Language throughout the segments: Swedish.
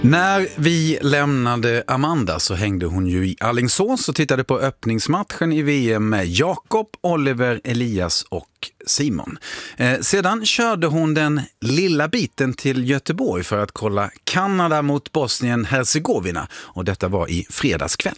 När vi lämnade Amanda så hängde hon ju i Alingsås och tittade på öppningsmatchen i VM med Jakob, Oliver, Elias och Simon. Sedan körde hon den lilla biten till Göteborg för att kolla Kanada mot Bosnien-Hercegovina, och detta var i fredagskväll.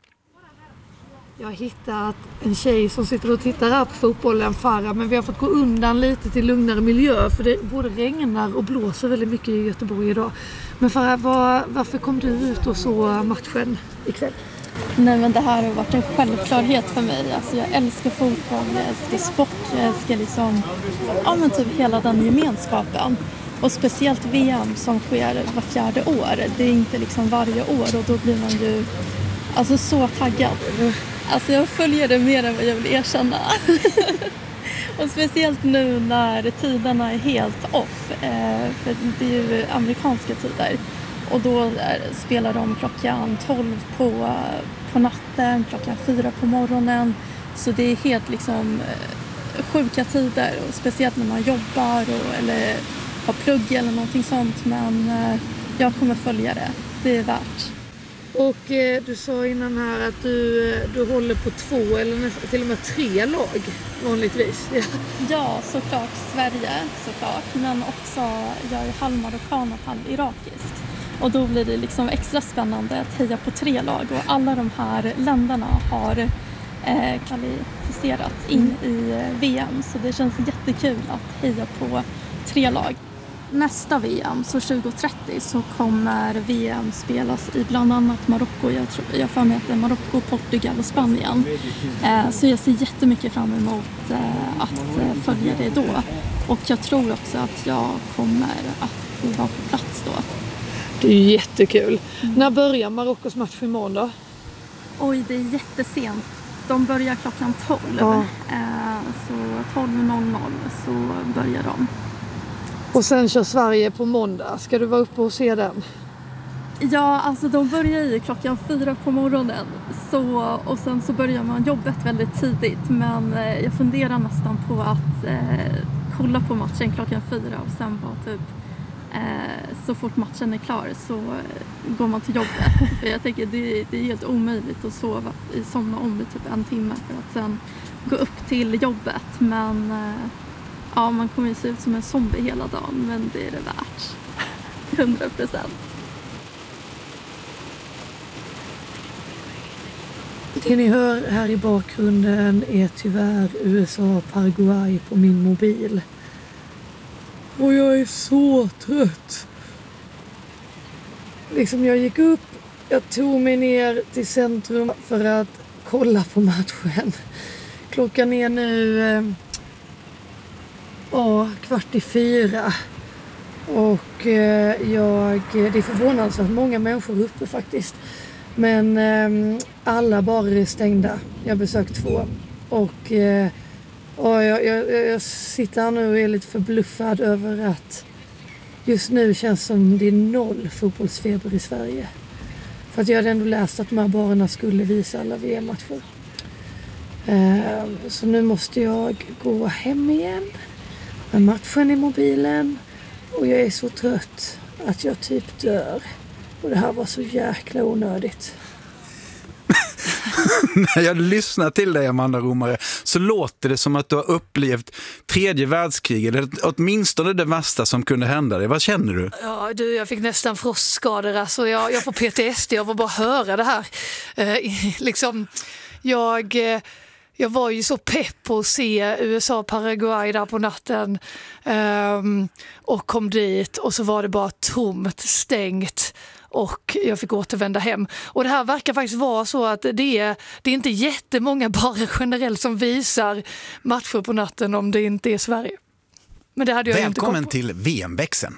Jag har hittat en tjej som sitter och tittar här på fotbollen, Farah, men vi har fått gå undan lite till lugnare miljö för det både regnar och blåser väldigt mycket i Göteborg idag. Men Farah, varför kom du ut och så matchen ikväll? Nej, men det här har varit en självklarhet för mig. Alltså, jag älskar fotboll, jag älskar sport, jag älskar typ hela den gemenskapen. Och speciellt VM som sker var 4:e år. Det är inte varje år, och då blir man ju så taggad. Alltså jag följer det mer än vad jag vill erkänna. Och speciellt nu när tiderna är helt off. För det är ju amerikanska tider. Och då spelar de klockan 12 på natten, klockan 4 på morgonen. Så det är helt sjuka tider. Och speciellt när man jobbar eller har plugg eller någonting sånt. Men jag kommer följa det. Det är värt. Och du sa innan här att du håller på 2 eller till och med 3 lag vanligtvis. Ja, såklart Sverige, såklart. Men också jag är halvmarockan och halv-irakisk. Och då blir det extra spännande att heja på 3 lag. Och alla de här länderna har kvalificerats in i VM. Så det känns jättekul att heja på 3 lag. Nästa VM, så 2030, så kommer VM spelas i bland annat Marocko. Jag får med att det är Marocko, Portugal och Spanien. Så jag ser jättemycket fram emot att följa det då. Och jag tror också att jag kommer att få vara på plats då. Det är jättekul. När börjar Marockos match imorgon då? Oj, det är jättesent. De börjar klockan 12. Ja. Så 12:00 så börjar de. Och sen kör Sverige på måndag. Ska du vara uppe och se den? Ja, de börjar ju klockan 4 på morgonen. Och sen så börjar man jobbet väldigt tidigt. Men jag funderar nästan på att kolla på matchen klockan 4. Och sen bara så fort matchen är klar så går man till jobbet. För jag tänker det är helt omöjligt att somna om i typ 1 timme för att sen gå upp till jobbet. Men ja, man kommer ju se ut som en zombie hela dagen, men det är det värt. 100%. Det ni hör här i bakgrunden är tyvärr USA-Paraguay på min mobil. Och jag är så trött. Jag gick upp, jag tog mig ner till centrum för att kolla på matchen. Klockan är nu 3:45. Och det är förvånansvärt många människor uppe faktiskt. Men alla barer är stängda. Jag har besökt 2. Och jag sitter här nu och är lite förbluffad över att just nu känns som det är 0 fotbollsfeber i Sverige. För att jag hade ändå läst att de här barerna skulle visa alla VM-matcher. Så nu måste jag gå hem igen med matchen i mobilen. Och jag är så trött att jag typ dör. Och det här var så jäkla onödigt. När jag lyssnar till dig, Amanda Romare, så låter det som att du har upplevt 3:e världskriget, eller åtminstone det värsta som kunde hända dig. Vad känner du? Ja, jag fick nästan frostskador. Alltså jag får PTSD av att bara höra det här. Jag var ju så pepp på att se USA-Paraguay där på natten och kom dit och så var det bara tomt, stängt. Och jag fick återvända hem. Och det här verkar faktiskt vara så att det är inte jättemånga bara generellt som visar matcher på natten om det inte är Sverige. Men det hade jag Välkommen inte till VM-växeln.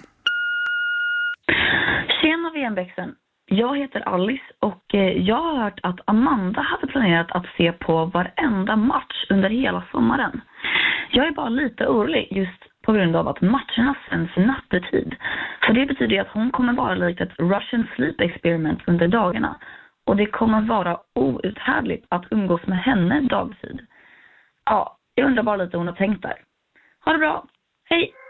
Tjena VM-växeln. Jag heter Alice och jag har hört att Amanda hade planerat att se på varenda match under hela sommaren. Jag är bara lite orolig just på grund av att matcherna sänds nattetid. Så det betyder att hon kommer vara likt ett Russian sleep experiment under dagarna. Och det kommer vara outhärdligt att umgås med henne dagtid. Ja, jag undrar bara lite hur hon har tänkt där. Ha det bra. Hej!